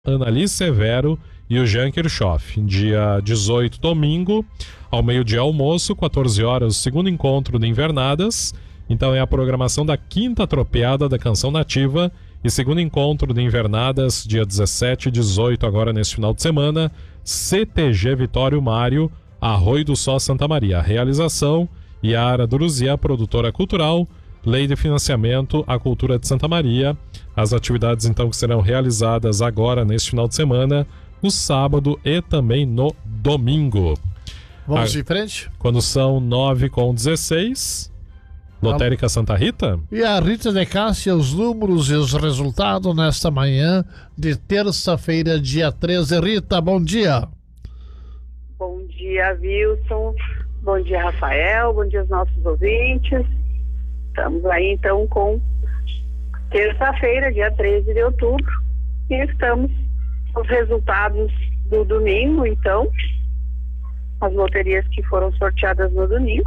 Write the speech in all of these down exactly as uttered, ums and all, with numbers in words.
Annalise Severo e o Jean Kirchhoff. Dia dezoito, domingo, ao meio-dia almoço, quatorze horas, o segundo encontro de Invernadas. Então é a programação da quinta tropeada da Canção Nativa e segundo encontro de Invernadas, dia dezessete e dezoito, agora nesse final de semana, C T G Vitório Mário, Arroio do Sol, Santa Maria. Realização, Yara Duruzia, produtora cultural, Lei de Financiamento à Cultura de Santa Maria. As atividades, então, que serão realizadas agora, neste final de semana, no sábado e também no domingo. Vamos a, em frente? Quando são nove com dezesseis, Lotérica Santa Rita. E a Rita de Cássia, os números e os resultados nesta manhã de terça-feira, dia treze. Rita, bom dia. Bom dia, Wilson. Bom dia, Rafael. Bom dia aos nossos ouvintes. Estamos aí, então, com terça-feira, dia treze de outubro, e estamos com os resultados do domingo, então, as loterias que foram sorteadas no domingo.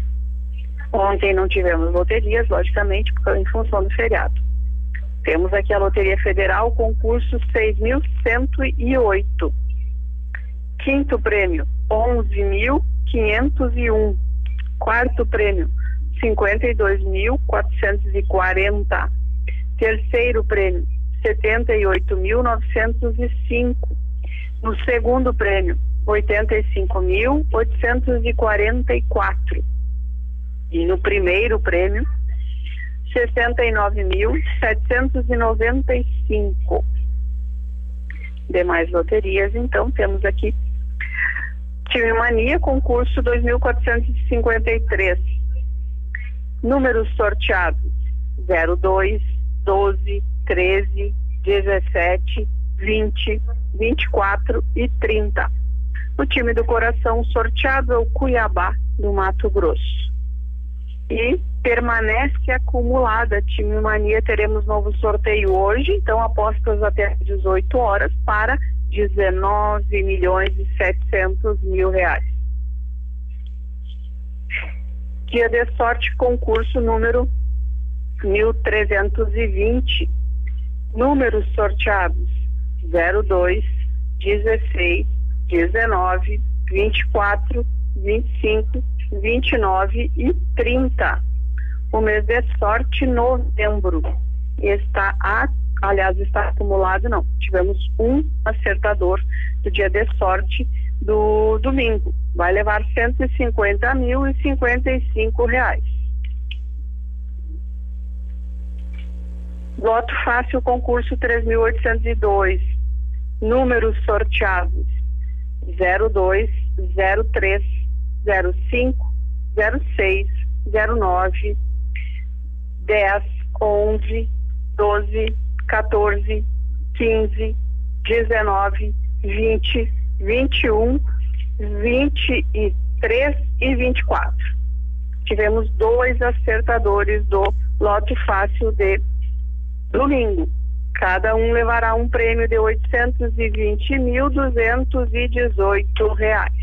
Ontem não tivemos loterias, logicamente, porque em função do feriado. Temos aqui a Loteria Federal, concurso seis mil cento e oito. Quinto prêmio, onze mil quinhentos e um. Quarto prêmio, cinquenta e dois mil quatrocentos e quarenta. Terceiro prêmio, setenta e oito mil novecentos e cinco. No segundo prêmio, oitenta e cinco mil oitocentos e quarenta e quatro. E no primeiro prêmio, sessenta e nove mil setecentos e noventa e cinco. Demais loterias, então, temos aqui Time Mania, concurso dois mil quatrocentos e cinquenta e três. Números sorteados: zero dois, doze, treze, dezessete, vinte, vinte e quatro e trinta. O time do coração sorteado é o Cuiabá, do Mato Grosso. E permanece acumulada. Time Mania, teremos novo sorteio hoje, então apostas até dezoito horas para dezenove milhões e setecentos mil reais. Dia de sorte, concurso número mil trezentos e vinte. Números sorteados: zero dois, dezesseis, dezenove, vinte e quatro, vinte e cinco, vinte e nove e trinta. O mês de sorte, novembro. Está, a, aliás, está acumulado, não. Tivemos um acertador do dia de sorte do domingo. Vai levar cento e cinquenta mil e cinquenta e cinco reais. Loto fácil, concurso três mil oitocentos e dois. Números sorteados: zero dois, zero três, zero cinco, zero seis, zero nove, dez, onze, doze, quatorze, quinze, dezenove, vinte, vinte e um, vinte e três e vinte e quatro. Tivemos dois acertadores do lote fácil de domingo. Cada um levará um prêmio de oitocentos e vinte mil duzentos e dezoito reais.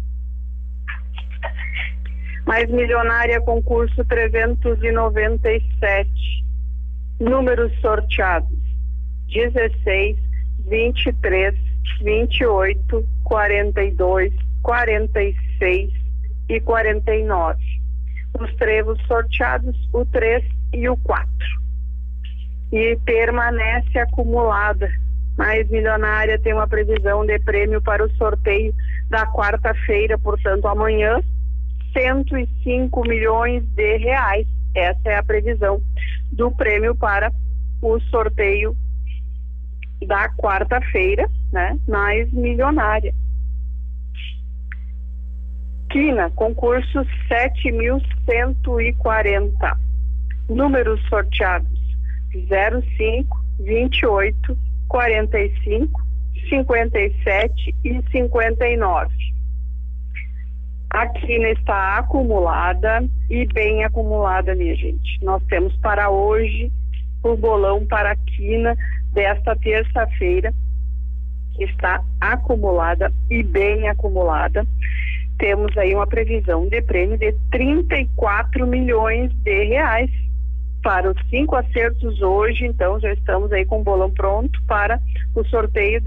Mais milionária, concurso trezentos e noventa e sete. Números sorteados: dezesseis, vinte e três, vinte e oito, quarenta e dois, quarenta e seis e quarenta e nove. Os trevos sorteados: o três e o quatro. E permanece acumulada. Mais milionária tem uma previsão de prêmio para o sorteio da quarta-feira, portanto amanhã, cento e cinco milhões de reais. Essa é a previsão do prêmio para o sorteio da quarta-feira, né? Mais milionária. Quina, concurso sete mil cento e quarenta. Números sorteados: zero cinco, vinte e oito, quarenta e cinco, cinquenta e sete e cinquenta e nove. A quina está acumulada e bem acumulada, minha gente. Nós temos para hoje o bolão para a quina desta terça-feira. Está acumulada e bem acumulada. Temos aí uma previsão de prêmio de trinta e quatro milhões de reais. para os cinco acertos hoje, então já estamos aí com o bolão pronto para o sorteio